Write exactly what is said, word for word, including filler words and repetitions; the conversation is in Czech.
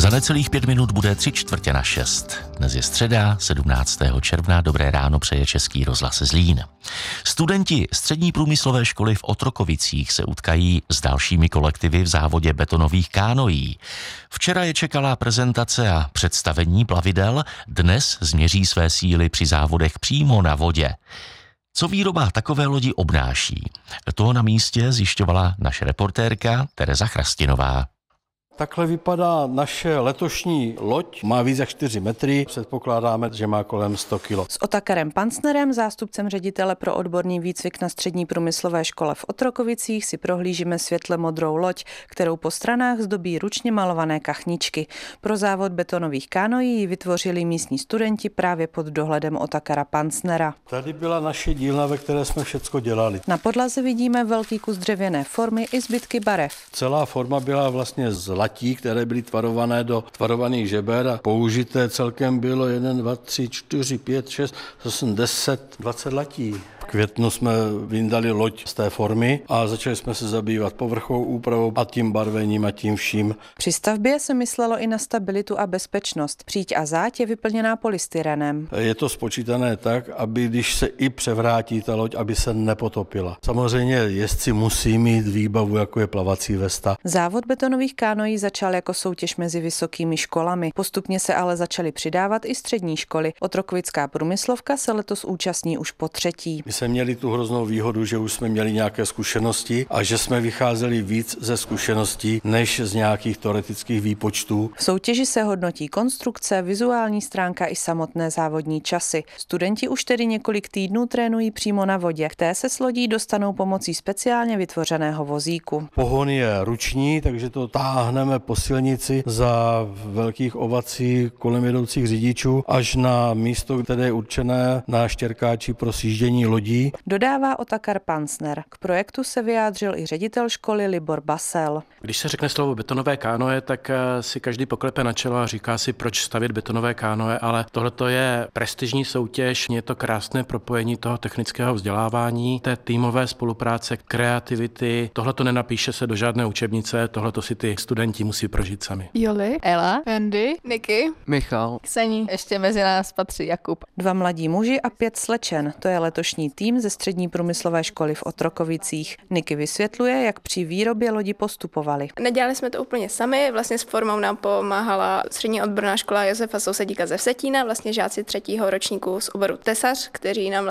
Za necelých pět minut bude tři čtvrtě na šest. Dnes je středa, sedmnáctého června. Dobré ráno přeje Český rozhlas Zlín. Studenti střední průmyslové školy v Otrokovicích se utkají s dalšími kolektivy v závodě betonových kánoí. Včera je čekala prezentace a představení plavidel, dnes změří své síly při závodech přímo na vodě. Co výroba takové lodi obnáší? To na místě zjišťovala naše reportérka Tereza Chrastinová. Takhle vypadá naše letošní loď. Má víc jak čtyři metry, předpokládáme, že má kolem sto kilo. S Otakarem Pancnerem, zástupcem ředitele pro odborný výcvik na střední průmyslové škole v Otrokovicích, si prohlížíme světle modrou loď, kterou po stranách zdobí ručně malované kachničky. Pro závod betonových kánoí ji vytvořili místní studenti právě pod dohledem Otakara Pancnera. Tady byla naše dílna, ve které jsme všecko dělali. Na podlaze vidíme velký kus dřevěné formy i zbytky barev. Celá forma byla vlastně z latí, které byly tvarované do tvarovaných žeber a použité celkem bylo jedna, dva, tři, čtyři, pět, šest, osm, deset, dvacet latí. V květnu jsme vyndali loď z té formy a začali jsme se zabývat povrchovou úpravou a tím barvením a tím vším. Při stavbě se myslelo i na stabilitu a bezpečnost. Příď a záď je vyplněná polystyrenem. Je to spočítané tak, aby když se i převrátí ta loď, aby se nepotopila. Samozřejmě jezdci musí mít výbavu, jako je plavací vesta. Závod betonových kánoí začal jako soutěž mezi vysokými školami. Postupně se ale začaly přidávat i střední školy. Otrokovická průmyslovka se letos účastní už po třetí. My jsme měli tu hroznou výhodu, že už jsme měli nějaké zkušenosti a že jsme vycházeli víc ze zkušeností, než z nějakých teoretických výpočtů. V soutěži se hodnotí konstrukce, vizuální stránka i samotné závodní časy. Studenti už tedy několik týdnů trénují přímo na vodě. K té se s lodí dostanou pomocí speciálně vytvořeného vozíku. Pohon je ruční, takže to táhneme po silnici za velkých ovací kolem jedoucích řidičů až na místo, které je určené na štěrkáči pro sjíždění lodí. Dodává Otakar Pancner. K projektu se vyjádřil i ředitel školy Libor Basel. Když se řekne slovo betonové kánoe, tak si každý poklepe na čelo a říká si, proč stavět betonové kánoe, ale tohleto je prestižní soutěž, je to krásné propojení toho technického vzdělávání, té týmové spolupráce, kreativity. Tohleto nenapíše se do žádné učebnice, tohleto si ty studenti musí prožít sami. Joli, Ela, Andy, Niky, Michal, Ksení. Ještě mezi nás patří Jakub. Dva mladí muži a pět slečen. To je letošní tým ze střední průmyslové školy v Otrokovicích. Niky vysvětluje, jak při výrobě lodi postupovali. Nedělali jsme to úplně sami, vlastně s formou nám pomáhala střední odborná škola Josefa Sousedíka ze Vsetína, vlastně žáci třetího ročníku z oboru tesař, kteří nám